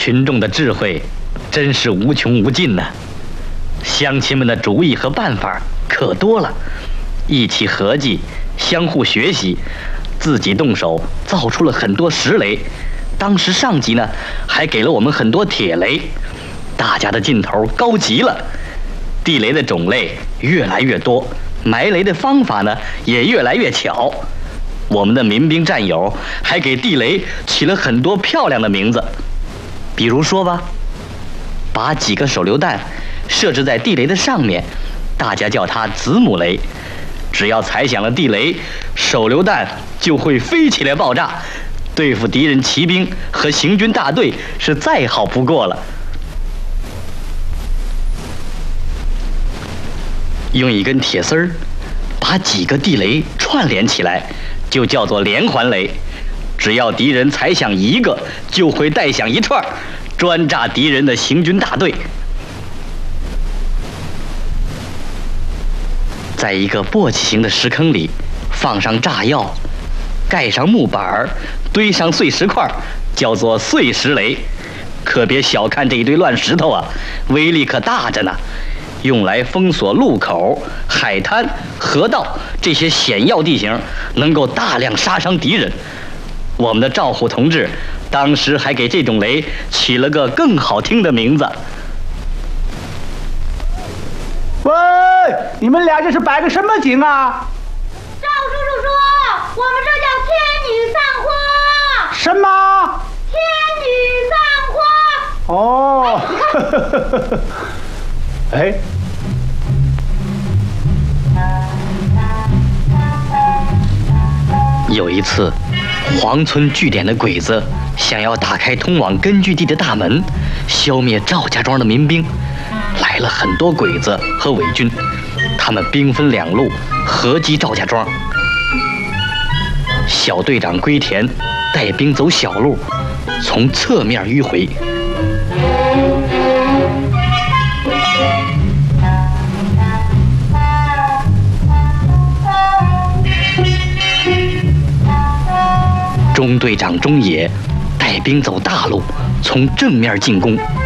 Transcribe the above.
群众的智慧真是无穷无尽呐！乡亲们的主意和办法可多了，一起合计，相互学习，自己动手造出了很多石雷。当时上级呢还给了我们很多铁雷，大家的劲头高极了。地雷的种类越来越多，埋雷的方法呢也越来越巧。我们的民兵战友还给地雷起了很多漂亮的名字，比如说吧，把几个手榴弹设置在地雷的上面，大家叫它子母雷。只要踩响了地雷，手榴弹就会飞起来爆炸，对付敌人骑兵和行军大队是再好不过了。用一根铁丝儿把几个地雷串联起来，就叫做连环雷。只要敌人踩响一个，就会带响一串，专炸敌人的行军大队。在一个簸箕形的石坑里，放上炸药，盖上木板，堆上碎石块，叫做碎石雷。可别小看这一堆乱石头啊，威力可大着呢。用来封锁路口、海滩、河道这些险要地形，能够大量杀伤敌人。我们的赵虎同志当时还给这种雷起了个更好听的名字。 喂，你们俩这是摆个什么景啊？ 赵叔叔说，我们这叫天女散花。 什么？ 天女散花。 哦，哎。 有一次，黄村据点的鬼子想要打开通往根据地的大门，消灭赵家庄的民兵。来了很多鬼子和伪军，他们兵分两路，合击赵家庄。小队长龟田带兵走小路，从侧面迂回。中队长中野带兵走大路，从正面进攻。